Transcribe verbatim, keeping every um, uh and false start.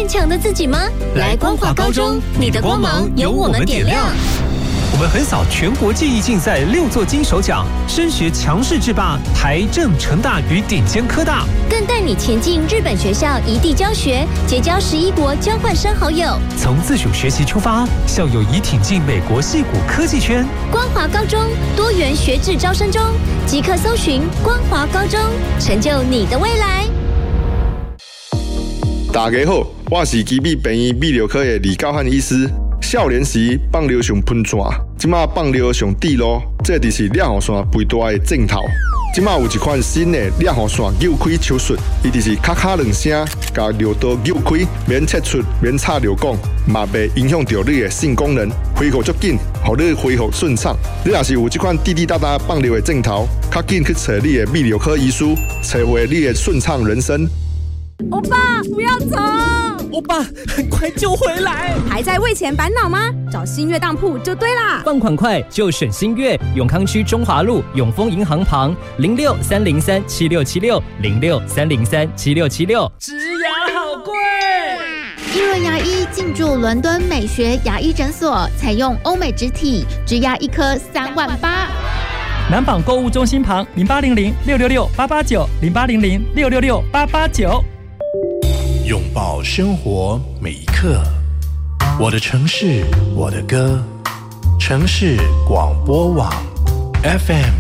更强的自己吗？来光华高中，你的光芒由我们点亮。 我们横扫全国技艺竞赛六座金手奖，升学强势制霸台政成大与顶尖科大， 更带你前进日本学校异地教学，结交十一国交换生好友。 从自主学习出发，校友已挺进美国矽谷科技圈。 光华高中多元学制招生中，即刻搜寻光华高中，成就你的未来。 大家好，我是基美病院泌尿科的李高汉医师。少年时放尿上喷泉，即马放尿上地路，这就是裂喉腺肥大的症头。即马有一款新的裂喉腺扭开手术，伊就是咔咔两声，把尿道扭开，免切除，免插尿管，嘛袂影响到你的性功能，恢复足紧，互你恢复顺畅。你若是有这款滴滴答答放尿的症头，较紧去找你的泌尿科医师，找回你的顺畅人生。 欧巴，不要走！ 欧巴，很快就回来。 还在为钱烦恼吗？找新月当铺就对啦。 放款快就选新月，永康区中华路永丰银行旁零六三零三七六七六零六三零三七六七六。 植牙好贵。 益润牙医进驻伦敦美学牙医诊所，采用欧美植体，植牙一颗三万八。 南港购物中心旁零八零零六六六八八九零八零零六六六八八九。 拥抱生活每一刻，我的城市，我的歌，城市广播网 F M